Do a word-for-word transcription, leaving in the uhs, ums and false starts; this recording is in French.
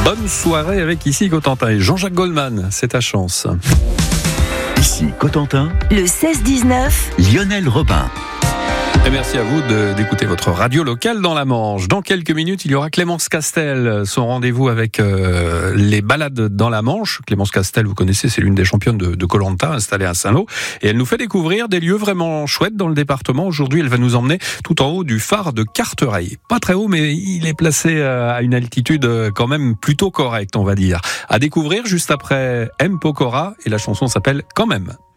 Bonne soirée avec ici Cotentin et Jean-Jacques Goldman, c'est ta chance. Ici Cotentin, le seize dix-neuf, Lionel Robin. Et merci à vous de, d'écouter votre radio locale dans la Manche. Dans quelques minutes, il y aura Clémence Castel, son rendez-vous avec euh, les balades dans la Manche. Clémence Castel, vous connaissez, c'est l'une des championnes de Koh Lanta installée à Saint-Lô. Et elle nous fait découvrir des lieux vraiment chouettes dans le département. Aujourd'hui, elle va nous emmener tout en haut du phare de Carteret. Pas très haut, mais il est placé à une altitude quand même plutôt correcte, on va dire. À découvrir juste après M. Pokora, et la chanson s'appelle Quand même.